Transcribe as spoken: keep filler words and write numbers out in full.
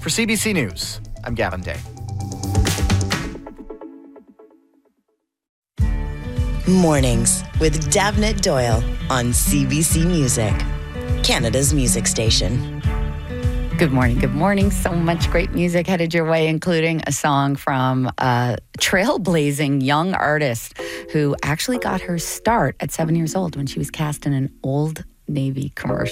For C B C News, I'm Gavin Day. Mornings with Davnit Doyle on C B C Music, Canada's music station. Good morning, good morning. So much great music headed your way, including a song from a trailblazing young artist who actually got her start at seven years old when she was cast in an Old Navy commercial.